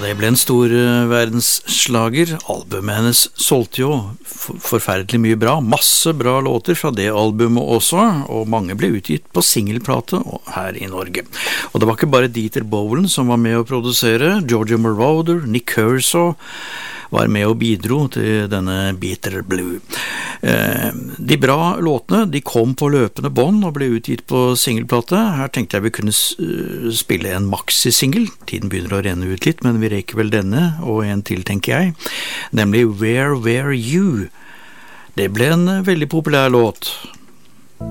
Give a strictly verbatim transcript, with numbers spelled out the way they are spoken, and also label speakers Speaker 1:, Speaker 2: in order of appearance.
Speaker 1: det ble en stor uh, verdensslager. Albumet hennes solgte jo for forferdelig mye bra, masse bra låter fra det albumet også, og mange ble utgitt på singelplate her i Norge. Og det var ikke bare Dieter Bohlen som var med å produsere. Giorgio Moroder, Nick Kershaw var med og bidro til denne Bitter Blue. Eh, de bra låtene, de kom på løpende bånd og ble utgitt på singelplate. Her tenkte jeg vi kunne spille en maxi-singel. Tiden begynner å renne ut litt, men vi reker vel denne, og en til tenker jeg. Nemlig Where Were You? Det ble en veldig populær låt.